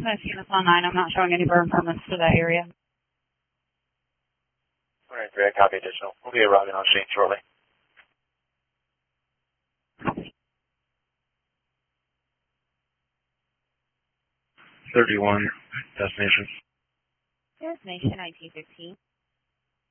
Most units on 9, I'm not showing any burn permits to that area. All right, great. Copy additional. We'll be arriving on scene shortly. 31, destination. Destination 1915.